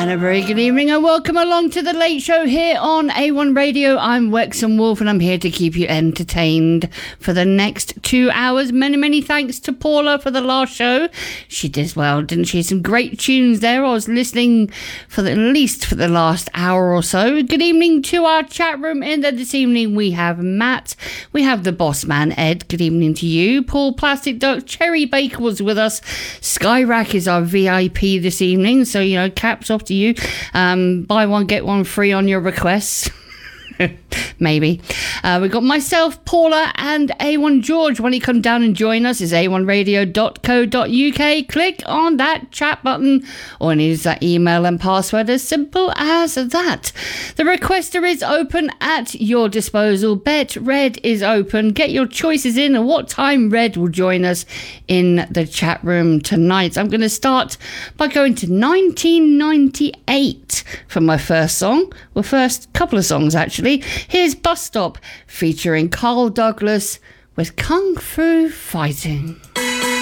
And a very good evening and welcome along to the Late Show here on A1 Radio. I'm Wexham Wolf and I'm here to keep you entertained for the next 2 hours. Many thanks to Paula for the last show. She did well, didn't she? Some great tunes there. I was listening for at least for the last hour or so. Good evening to our chat room. In there this evening we have Matt. We have the boss man, Ed. Good evening to you. Paul Plastic Duck, Cherry Baker was with us. Skyrack is our VIP this evening. So, you know, caps off to you. Buy one, get one free on your requests. Maybe. We've got myself, Paula, and A1 George. When you come down and join us, is a1radio.co.uk. Click on that chat button or use that email and password, as simple as that. The requester is open at your disposal. Bet Red is open. Get your choices in and what time Red will join us in the chat room tonight. I'm going to start by going to 1998 for my first song. Well, first couple of songs, actually. Here's Bus Stop featuring Carl Douglas with Kung Fu Fighting.